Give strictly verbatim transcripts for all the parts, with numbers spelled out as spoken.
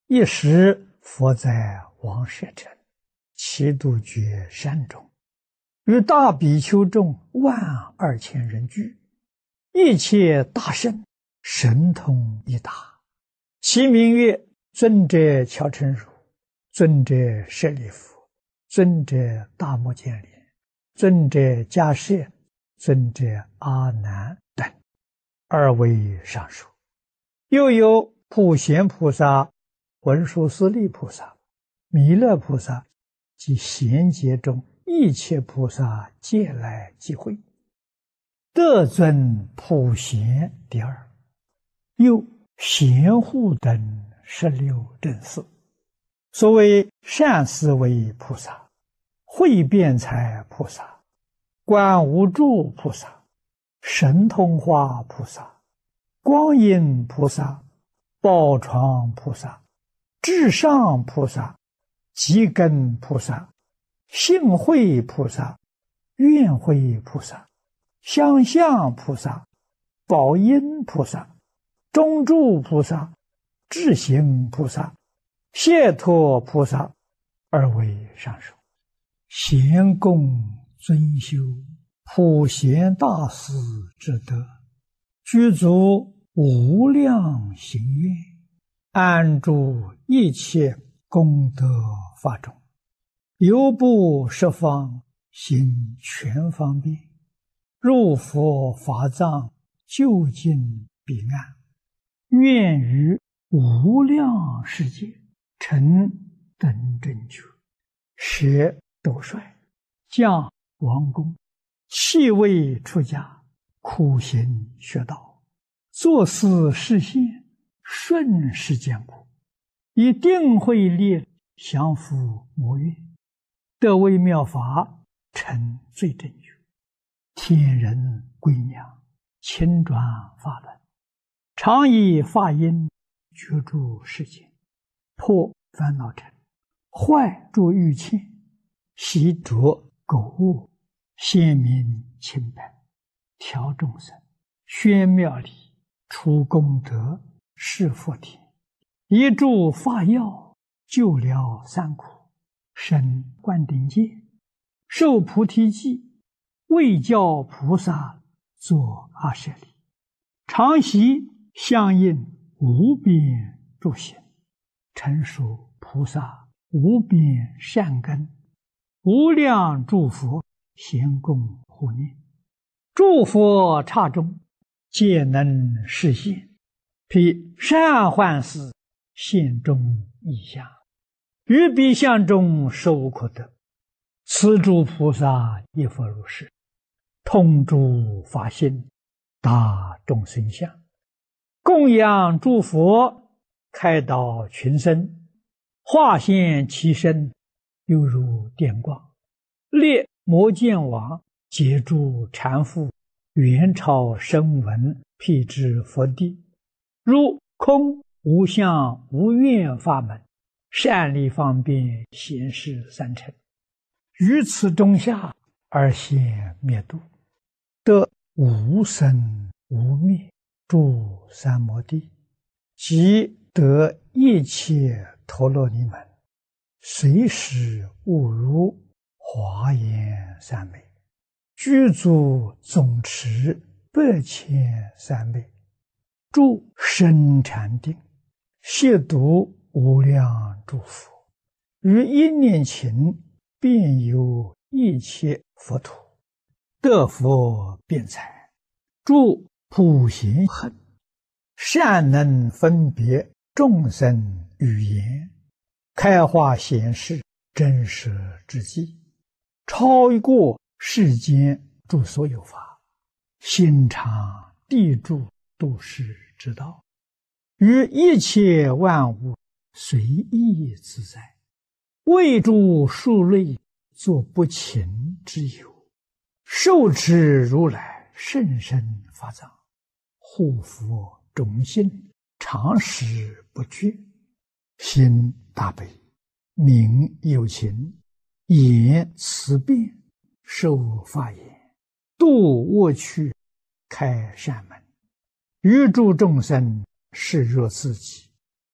一时佛在王舍城其杜绝山中，与大比丘众万二千人聚，一切大圣神通一达，其名曰尊者乔陈如、尊者舍利弗、尊者大目犍连、尊者迦摄、尊者阿难等，二位上首。又有普贤菩萨、文殊师利菩萨、弥勒菩萨及贤劫中一切菩萨皆来集会，得尊普贤第二。又贤护等十六正士，所谓善思维菩萨、慧辩才菩萨、观无住菩萨、神通化菩萨、光阴菩萨、宝床菩萨、至上菩萨、积根菩萨、性慧菩萨、愿慧菩萨、相向菩萨、宝音菩萨、中住菩萨、智行菩萨、解脱菩萨，二位上首。贤供尊修普贤大士之德，具足无量行愿，安住一切功德法中，犹不十方行全方便，入佛法藏，究竟彼岸，愿于无量世界成等正觉，舍斗率，降王宫，弃位出家，苦行学道，作思示现，顺世间苦，以定慧力降伏魔怨，得微妙法，成最正觉，天人归娘，亲转法轮，常以法音居住世间，破烦恼尘，坏诸欲嗔，习着苟恶，显明清白，调众生，宣妙理，除功德，示佛田，一助法药，救了三苦，生灌顶戒，受菩提记，为教菩萨作阿舍利，常习相应无边诸行，成熟菩萨无边善根，无量诸佛咸供护念，诸佛刹中皆能示现，披善幻事现中异相，于彼相中实无可得。此诸菩萨亦复如是，通诸法性，达众生相，供养诸佛，开导群生，化现其身，犹如电光，列摩犍王，解诸缠缚，元超声闻，辟支佛地，如空无相无愿法门，善利方便显示三乘，于此中下而现灭度，得无生无灭诸三摩地，即得一切陀罗尼门，随时悟入华严三昧，具足总持百千三昧，住深禅定，亵渎无量诸佛，于一念頃遍游一切佛土，得佛辩才，住普贤行，善能分别众生语言，开化显示真实之际，超过世间诸所有法，心常地住度世之道，于一切万物随意自在，为诸数类作不勤之友，受持如来甚深法藏，护佛种心，常时不绝，心大悲，名有情，言慈辩，受法言，度恶趣，开善门，于诸众生视若自己，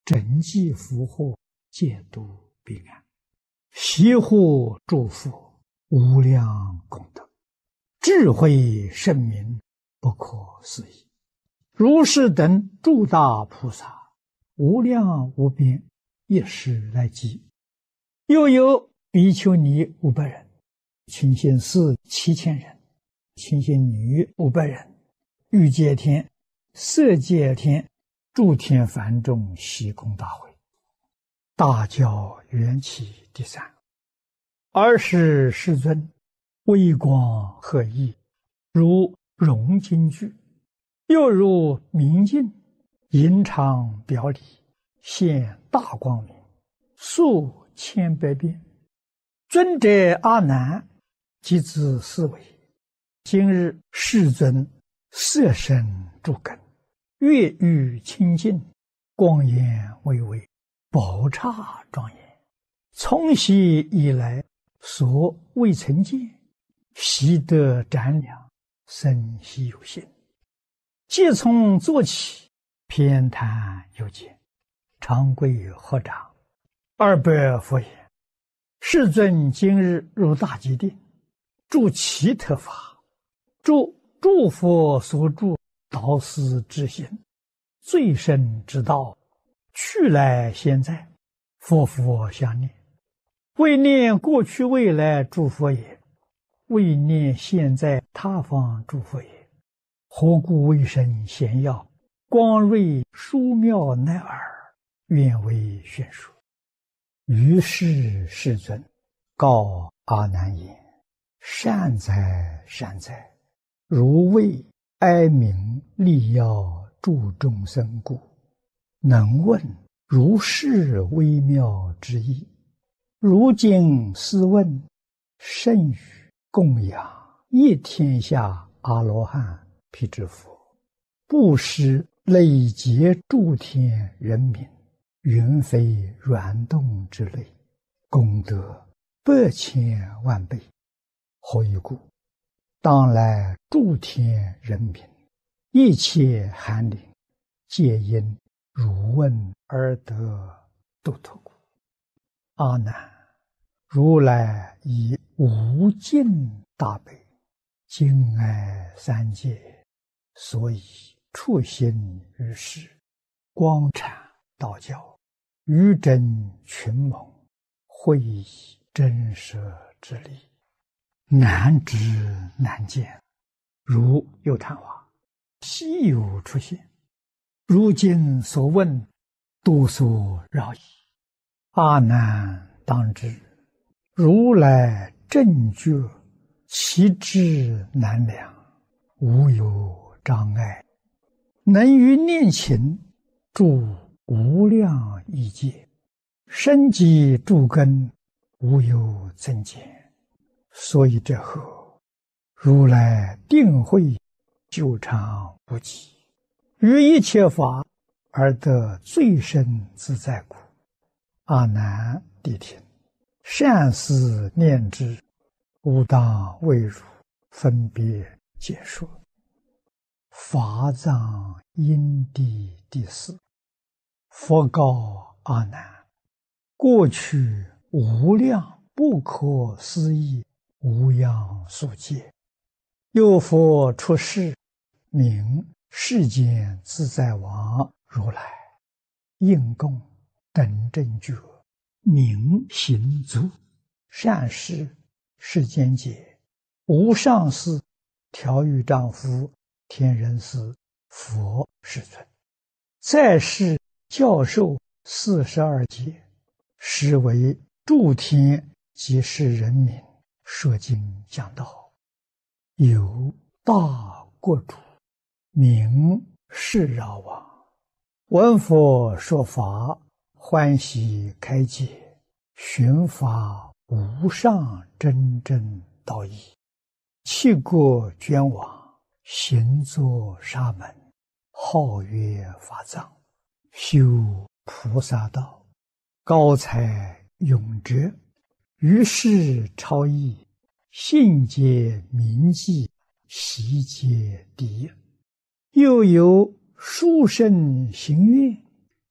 赈济福祸，戒度彼岸，习护诸佛，无量功德，智慧圣明，不可思议。如是等诸大菩萨，无量无边，一时来集。又有比丘尼五百人，清心寺七千人，清心女五百人，欲界天、色界天、诸天梵众悉供大会。大教缘起第三。尔时世尊微光和熠，如融金具，又如明镜，银常表里，现大光明，数千百变。尊者阿难即自思维：今日世尊色身诸根，月欲清净，光焰巍巍，宝刹庄严，从昔以来所未曾见，习得瞻量，生希有心。即从坐起，偏袒有见，长跪合掌，二百佛言：世尊今日入大吉定，住奇特法，住诸佛所住导师之心，最深之道，去来现在，佛佛相念，为念过去未来诸佛也，为念现在他方诸佛也。何故为身显耀，光瑞殊妙乃尔，愿为宣说。于是世尊告阿难言：善哉善哉，如为哀悯利要助众生故，能问如是微妙之意。如今斯问，甚于供养一天下阿罗汉辟支佛，布施累劫诸天人民，云非软动之类，功德百千万倍。何以故？当来诸天人民，一切寒灵，皆因汝问而得度脱故。阿难，如来以无尽大悲，敬爱三界，所以处心于世，光阐道教，于真群蒙，会以真实之理，难知难见，如有昙花，稀有出现。如今所问，多所扰矣。阿难当知，如来正觉，其智难量，无有障碍，能于念勤住无量亿界，生机诸根，无有增减。所以这后，如来定慧久长不极，于一切法而得最深自在故。阿难谛听，善思念之，吾当为汝分别解说。法藏因地第四。佛告阿难：过去无量不可思议无量数劫，有佛出世，名世间自在王如来，应供等正觉，名行足，善事世间解，无上士、调御丈夫、天人师、佛世尊，在世教授四十二劫，实为诸天及世人民说经讲道。有大国主，名释饶王，闻佛说法，欢喜开解，寻法无上真正道义，弃国捐往，行作沙门，号曰法藏，修菩萨道，高才永哲，于是超逸，信解明记，习解第一。又有殊胜行愿，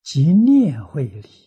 即念会里，